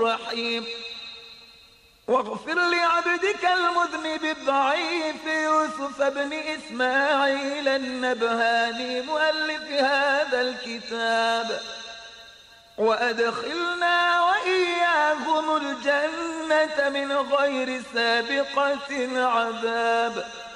رحيم. واغفر لعبدك المذنب الضعيف يوسف بن إسماعيل النبهاني مؤلف هذا الكتاب، وأدخلنا وإياهم الجنة من غير سابقة عذاب.